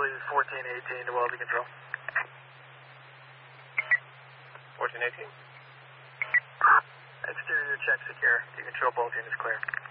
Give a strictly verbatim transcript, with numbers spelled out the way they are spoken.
believe it's fourteen eighteen to welding control. fourteen eighteen. Exterior check secure. You control both units clear.